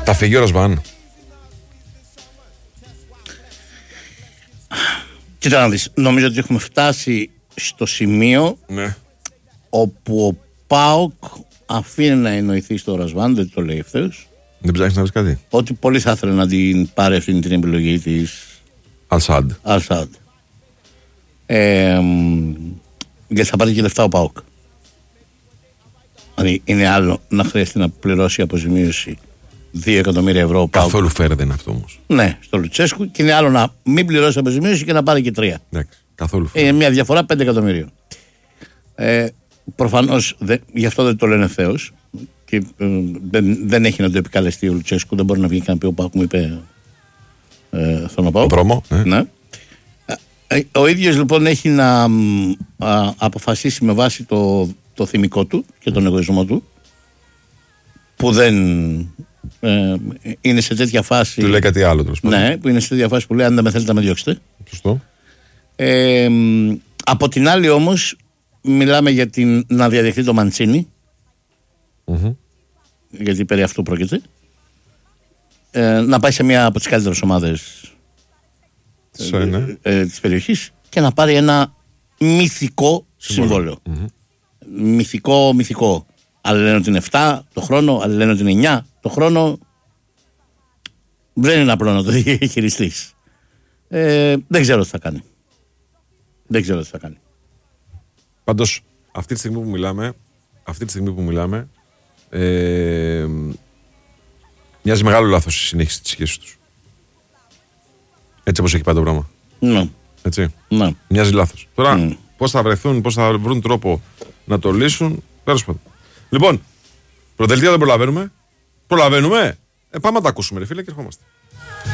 Θα φύγει ο Ρασβάν. Κοίτα να δεις, νομίζω ότι έχουμε φτάσει στο σημείο όπου ο ΠΑΟΚ αφήνει να εννοηθεί στο Ρασβάν, δεν το λέει ευθέως. Δεν ψάχνεις να βρεις κάτι? Ότι πολύ θα ήθελε να την πάρει αυτή την επιλογή της Αλσάντ. Γιατί θα πάρει και λεφτά ο ΠΑΟΚ. Δηλαδή είναι άλλο να χρειαστεί να πληρώσει αποζημίωση 2 εκατομμύρια ευρώ ο ΠΑΟΚ. Καθόλου φέρε δεν είναι αυτό όμως. Ναι, στο Λουτσέσκου, και είναι άλλο να μην πληρώσει αποζημίωση και να πάρει και 3. Εντάξει, καθόλου φέρε. Είναι μια διαφορά 5 εκατομμυρίων. Προφανώς γι' αυτό δεν το λένε ευθέως. Και δεν έχει να το επικαλεστεί ο Λουτσέσκου. Δεν μπορεί να βγει και να πει ο ΠΑΟΚ μου είπε. Θέλω να πάω. Πρόμο, ναι. Ο ίδιος λοιπόν έχει να αποφασίσει με βάση το θυμικό του και τον εγωισμό του, που δεν είναι σε τέτοια φάση. Του λέει κάτι άλλο τέλος πάντων. Ναι, που είναι σε τέτοια φάση που λέει: αν δεν με θέλετε να με διώξετε. Σωστό. Από την άλλη όμως μιλάμε για να διαδεχθεί το Μαντσίνι, γιατί περί αυτού πρόκειται, να πάει σε μια από τις καλύτερες ομάδες της περιοχής και να πάρει ένα μυθικό συμβόλαιο. Μυθικό. Άλλοι λένε ότι είναι 7 το χρόνο, άλλοι λένε ότι είναι 9 το χρόνο. Δεν είναι απλό να το διαχειριστείς. Δεν ξέρω τι θα κάνει. Πάντως αυτή τη στιγμή που μιλάμε μοιάζει μεγάλο λάθος η συνέχιση της σχέσης τους. Έτσι όπως έχει πάει το πράγμα. Ναι. Έτσι. Ναι. Μοιάζει λάθος. Τώρα πώς θα βρεθούν, πώς θα βρουν τρόπο να το λύσουν, τέλος πάντων. Λοιπόν, προδελτία δεν προλαβαίνουμε. Πάμε να τα ακούσουμε ρε φίλε και ερχόμαστε.